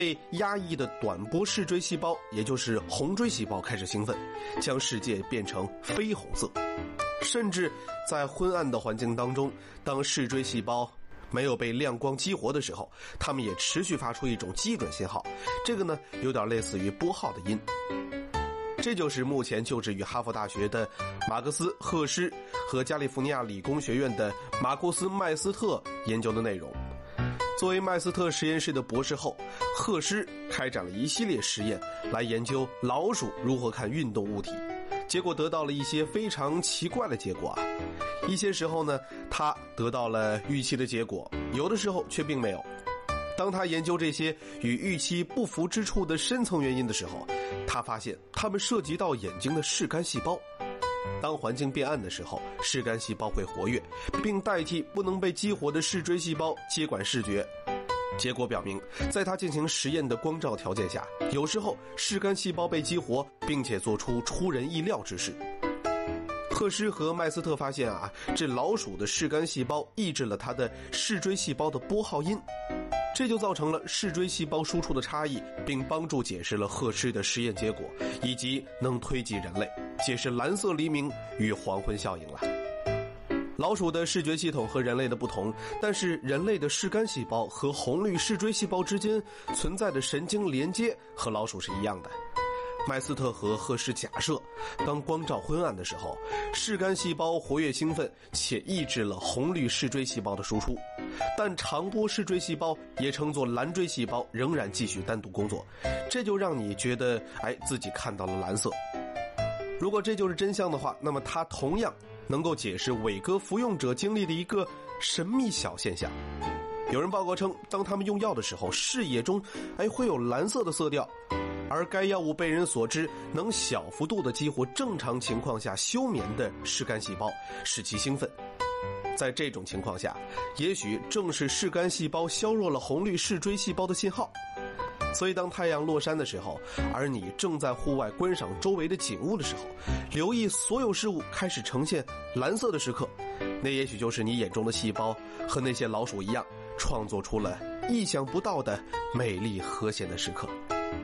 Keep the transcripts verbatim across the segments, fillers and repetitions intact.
被压抑的短波视锥细胞，也就是红锥细胞开始兴奋，将世界变成绯红色。甚至在昏暗的环境当中，当视锥细胞没有被亮光激活的时候，它们也持续发出一种基准信号，这个呢有点类似于拨号的音。这就是目前就职于哈佛大学的马克思·赫施和加利福尼亚理工学院的马库斯·麦斯特研究的内容。作为麦斯特实验室的博士后，赫施开展了一系列实验来研究老鼠如何看运动物体，结果得到了一些非常奇怪的结果啊。一些时候呢，他得到了预期的结果，有的时候却并没有。当他研究这些与预期不符之处的深层原因的时候，他发现它们涉及到眼睛的视杆细胞。当环境变暗的时候，视杆细胞会活跃，并代替不能被激活的视锥细胞接管视觉。结果表明，在他进行实验的光照条件下，有时候视杆细胞被激活，并且做出出人意料之事。赫施和麦斯特发现啊，这老鼠的视杆细胞抑制了它的视锥细胞的拨号音，这就造成了视锥细胞输出的差异，并帮助解释了赫施的实验结果，以及能推及人类，解释蓝色黎明与黄昏效应了。老鼠的视觉系统和人类的不同，但是人类的视杆细胞和红绿视锥细胞之间存在的神经连接和老鼠是一样的。麦斯特和赫施假设，当光照昏暗的时候，视杆细胞活跃兴奋，且抑制了红绿视锥细胞的输出，但长波视锥细胞也称作蓝锥细胞仍然继续单独工作，这就让你觉得哎自己看到了蓝色。如果这就是真相的话，那么它同样能够解释伟哥服用者经历的一个神秘小现象。有人报告称，当他们用药的时候，视野中哎会有蓝色的色调，而该药物被人所知能小幅度的激活正常情况下休眠的视杆细胞，使其兴奋。在这种情况下，也许正是视杆细胞削弱了红绿视锥细胞的信号。所以当太阳落山的时候，而你正在户外观赏周围的景物的时候，留意所有事物开始呈现蓝色的时刻，那也许就是你眼中的细胞和那些老鼠一样，创作出了意想不到的美丽和谐的时刻。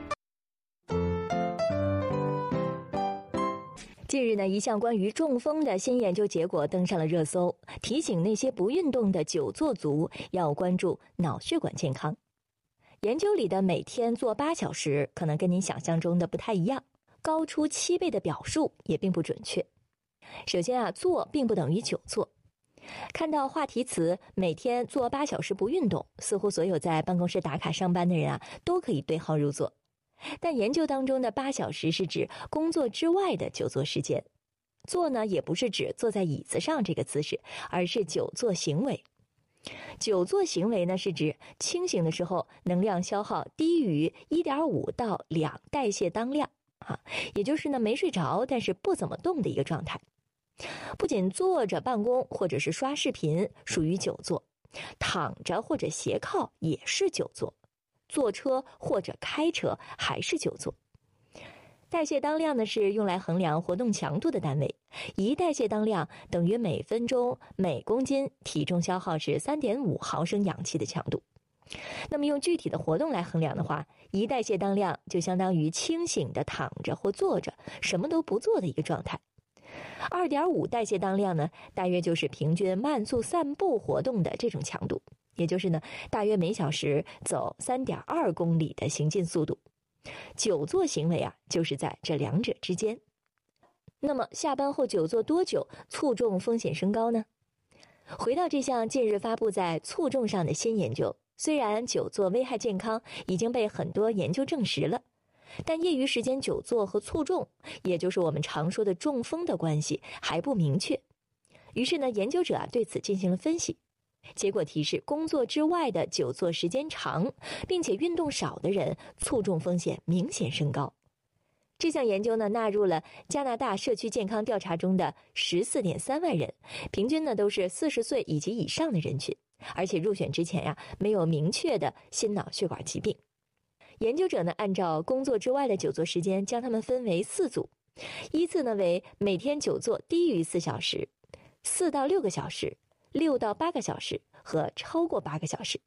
近日呢，一项关于中风的新研究结果登上了热搜，提醒那些不运动的久坐族要关注脑血管健康。研究里的每天坐八小时，可能跟您想象中的不太一样，高出七倍的表述也并不准确。首先啊，坐并不等于久坐。看到话题词每天坐八小时不运动，似乎所有在办公室打卡上班的人啊，都可以对号入座。但研究当中的八小时是指工作之外的久坐时间。坐呢，也不是指坐在椅子上这个姿势，而是久坐行为。久坐行为呢，是指清醒的时候能量消耗低于 一点五 到两代谢当量啊，也就是呢没睡着但是不怎么动的一个状态。不仅坐着办公或者是刷视频属于久坐，躺着或者斜靠也是久坐，坐车或者开车还是久坐。代谢当量呢是用来衡量活动强度的单位，一代谢当量等于每分钟每公斤体重消耗是 三点五毫升氧气的强度。那么用具体的活动来衡量的话，一代谢当量就相当于清醒的躺着或坐着什么都不做的一个状态。二点五代谢当量呢，大约就是平均慢速散步活动的这种强度，也就是呢大约每小时走 三点二公里的行进速度。久坐行为啊，就是在这两者之间。那么下班后久坐多久卒中风险升高呢？回到这项近日发布在卒中上的新研究，虽然久坐危害健康已经被很多研究证实了，但业余时间久坐和卒中，也就是我们常说的中风的关系还不明确。于是呢，研究者啊对此进行了分析。结果提示，工作之外的久坐时间长，并且运动少的人，卒中风险明显升高。这项研究呢，纳入了加拿大社区健康调查中的 十四点三万人，平均呢都是四十岁以及以上的人群，而且入选之前呀，没有明确的心脑血管疾病。研究者呢，按照工作之外的久坐时间，将它们分为四组，依次呢为每天久坐低于四小时、四到六个小时、六到八个小时和超过八个小时。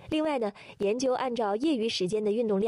另外呢，研究按照业余时间的运动量